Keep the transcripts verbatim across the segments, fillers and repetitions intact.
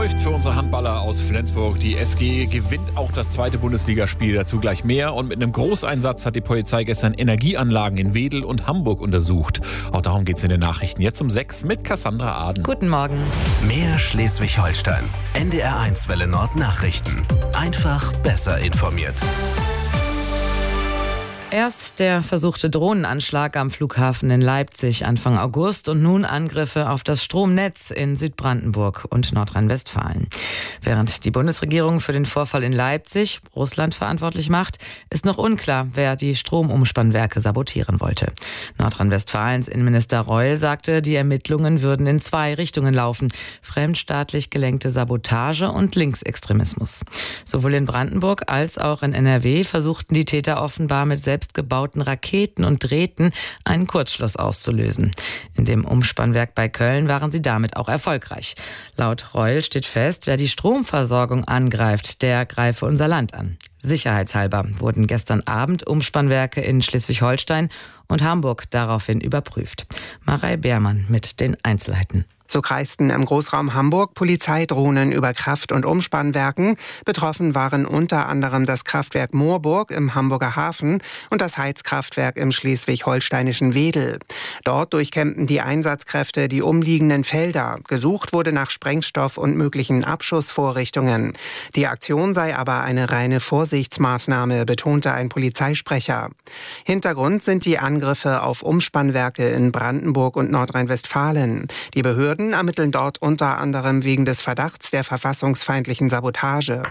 läuft für unsere Handballer aus Flensburg. Die S G gewinnt auch das zweite Bundesligaspiel, dazu gleich mehr. Und mit einem Großeinsatz hat die Polizei gestern Energieanlagen in Wedel und Hamburg untersucht. Auch darum geht es in den Nachrichten. Jetzt um sechs mit Cassandra Aden. Guten Morgen. Mehr Schleswig-Holstein. N D R eins Welle Nord Nachrichten. Einfach besser informiert. Erst der versuchte Drohnenanschlag am Flughafen in Leipzig Anfang August und nun Angriffe auf das Stromnetz in Südbrandenburg und Nordrhein-Westfalen. Während die Bundesregierung für den Vorfall in Leipzig Russland verantwortlich macht, ist noch unklar, wer die Stromumspannwerke sabotieren wollte. Nordrhein-Westfalens Innenminister Reul sagte, die Ermittlungen würden in zwei Richtungen laufen: fremdstaatlich gelenkte Sabotage und Linksextremismus. Sowohl in Brandenburg als auch in N R W versuchten die Täter offenbar mit selbstgebauten Raketen und Drähten einen Kurzschluss auszulösen. In dem Umspannwerk bei Köln waren sie damit auch erfolgreich. Laut Reul steht fest, wer die Stromversorgung angreift, der greife unser Land an. Sicherheitshalber wurden gestern Abend Umspannwerke in Schleswig-Holstein und Hamburg daraufhin überprüft. Marei Beermann mit den Einzelheiten. So kreisten im Großraum Hamburg Polizeidrohnen über Kraft- und Umspannwerken. Betroffen waren unter anderem das Kraftwerk Moorburg im Hamburger Hafen und das Heizkraftwerk im schleswig-holsteinischen Wedel. Dort durchkämmten die Einsatzkräfte die umliegenden Felder. Gesucht wurde nach Sprengstoff und möglichen Abschussvorrichtungen. Die Aktion sei aber eine reine Vorsichtsmaßnahme, betonte ein Polizeisprecher. Hintergrund sind die Angriffe auf Umspannwerke in Brandenburg und Nordrhein-Westfalen. Die Behörden ermitteln dort unter anderem wegen des Verdachts der verfassungsfeindlichen Sabotage.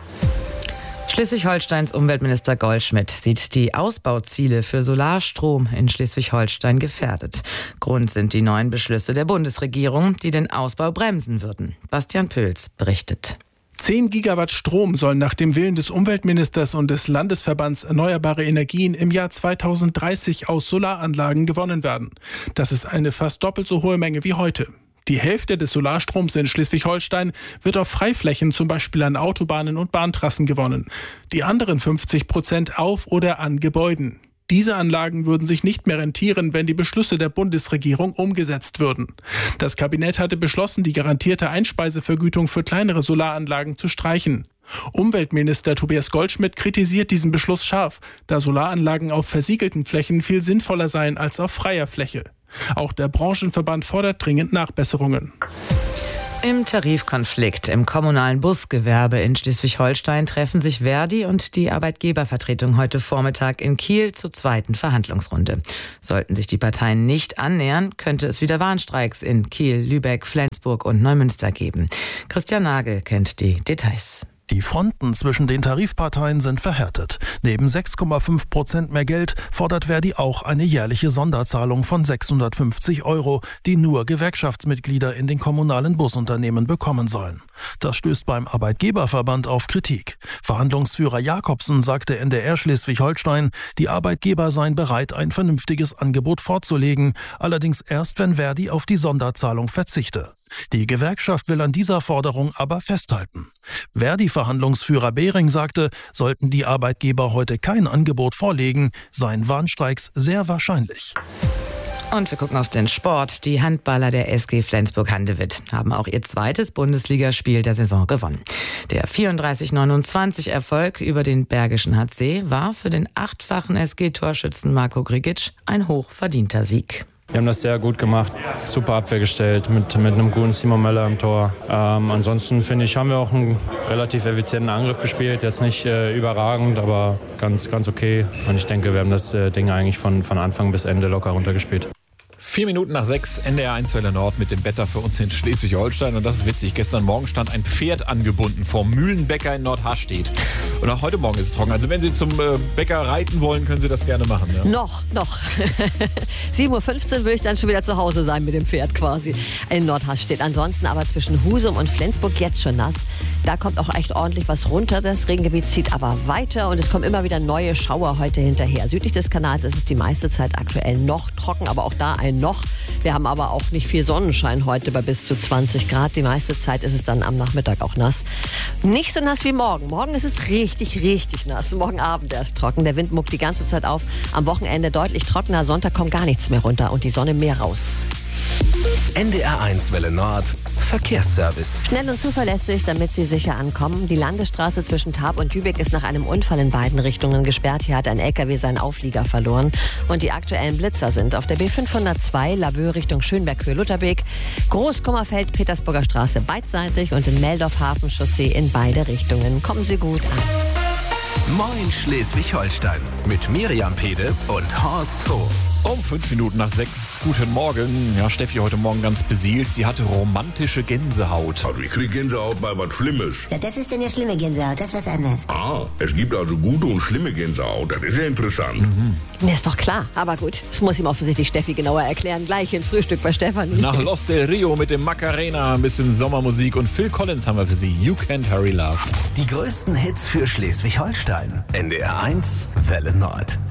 Schleswig-Holsteins Umweltminister Goldschmidt sieht die Ausbauziele für Solarstrom in Schleswig-Holstein gefährdet. Grund sind die neuen Beschlüsse der Bundesregierung, die den Ausbau bremsen würden. Bastian Pöls berichtet. zehn Gigawatt Strom sollen nach dem Willen des Umweltministers und des Landesverbands Erneuerbare Energien im Jahr zweitausenddreißig aus Solaranlagen gewonnen werden. Das ist eine fast doppelt so hohe Menge wie heute. Die Hälfte des Solarstroms in Schleswig-Holstein wird auf Freiflächen, zum Beispiel an Autobahnen und Bahntrassen, gewonnen. Die anderen fünfzig Prozent auf oder an Gebäuden. Diese Anlagen würden sich nicht mehr rentieren, wenn die Beschlüsse der Bundesregierung umgesetzt würden. Das Kabinett hatte beschlossen, die garantierte Einspeisevergütung für kleinere Solaranlagen zu streichen. Umweltminister Tobias Goldschmidt kritisiert diesen Beschluss scharf, da Solaranlagen auf versiegelten Flächen viel sinnvoller seien als auf freier Fläche. Auch der Branchenverband fordert dringend Nachbesserungen. Im Tarifkonflikt im kommunalen Busgewerbe in Schleswig-Holstein treffen sich Verdi und die Arbeitgebervertretung heute Vormittag in Kiel zur zweiten Verhandlungsrunde. Sollten sich die Parteien nicht annähern, könnte es wieder Warnstreiks in Kiel, Lübeck, Flensburg und Neumünster geben. Christian Nagel kennt die Details. Die Fronten zwischen den Tarifparteien sind verhärtet. Neben sechs Komma fünf Prozent mehr Geld fordert Verdi auch eine jährliche Sonderzahlung von sechshundertfünfzig Euro, die nur Gewerkschaftsmitglieder in den kommunalen Busunternehmen bekommen sollen. Das stößt beim Arbeitgeberverband auf Kritik. Verhandlungsführer Jakobsen sagte N D R Schleswig-Holstein, die Arbeitgeber seien bereit, ein vernünftiges Angebot vorzulegen, allerdings erst, wenn Verdi auf die Sonderzahlung verzichte. Die Gewerkschaft will an dieser Forderung aber festhalten. Verdi-Verhandlungsführer Behring sagte, sollten die Arbeitgeber heute kein Angebot vorlegen, seien Warnstreiks sehr wahrscheinlich. Und wir gucken auf den Sport. Die Handballer der S G Flensburg-Handewitt haben auch ihr zweites Bundesligaspiel der Saison gewonnen. Der vierunddreißig neunundzwanzig Erfolg über den Bergischen H C war für den achtfachen S G-Torschützen Marko Grigic ein hochverdienter Sieg. Wir haben das sehr gut gemacht, super Abwehr gestellt mit, mit einem guten Simon Möller im Tor. Ähm, ansonsten finde ich, haben wir auch einen relativ effizienten Angriff gespielt. Jetzt nicht äh, überragend, aber ganz, ganz okay. Und ich denke, wir haben das äh, Ding eigentlich von, von Anfang bis Ende locker runtergespielt. Vier Minuten nach sechs, N D R eins Welle Nord mit dem Wetter für uns in Schleswig-Holstein. Und das ist witzig. Gestern Morgen stand ein Pferd angebunden vor Mühlenbäcker in Nordhastedt. Und auch heute Morgen ist es trocken. Also wenn Sie zum äh, Bäcker reiten wollen, können Sie das gerne machen. Ja? Noch, noch. sieben Uhr fünfzehn würde ich dann schon wieder zu Hause sein mit dem Pferd quasi in Nordhastedt. Ansonsten aber zwischen Husum und Flensburg jetzt schon nass. Da kommt auch echt ordentlich was runter. Das Regengebiet zieht aber weiter und es kommen immer wieder neue Schauer heute hinterher. Südlich des Kanals ist es die meiste Zeit aktuell noch trocken, aber auch da ein noch. Wir haben aber auch nicht viel Sonnenschein heute bei bis zu zwanzig Grad. Die meiste Zeit ist es dann am Nachmittag auch nass. Nicht so nass wie morgen. Morgen ist es richtig, richtig nass. Morgen Abend erst trocken. Der Wind muckt die ganze Zeit auf. Am Wochenende deutlich trockener. Sonntag kommt gar nichts mehr runter und die Sonne mehr raus. N D R eins Welle Nord Verkehrsservice. Schnell und zuverlässig, damit Sie sicher ankommen. Die Landesstraße zwischen Tarp und Lübeck ist nach einem Unfall in beiden Richtungen gesperrt. Hier hat ein L K W seinen Auflieger verloren. Und die aktuellen Blitzer sind auf der B fünfhundertzwei Laveux Richtung Schönberg-Höhe-Lutterbeek, Großkummerfeld-Petersburger Straße beidseitig und in Meldorf-Hafenchaussee in beide Richtungen. Kommen Sie gut an. Moin Schleswig-Holstein mit Miriam Pede und Horst Hof. Um fünf Minuten nach sechs. Guten Morgen. Ja, Steffi heute Morgen ganz beseelt. Sie hatte romantische Gänsehaut. Also ich krieg Gänsehaut bei was Schlimmes. Ja, das ist denn ja schlimme Gänsehaut, das ist was anderes. Ah, es gibt also gute und schlimme Gänsehaut. Das ist ja interessant. Mhm. Mir ist doch klar. Aber gut, das muss ihm offensichtlich Steffi genauer erklären. Gleich in Frühstück bei Stefanie. Nach Los del Rio mit dem Macarena, ein bisschen Sommermusik und Phil Collins haben wir für Sie. You Can't Hurry Love. Die größten Hits für Schleswig-Holstein. N D R eins Welle Nord.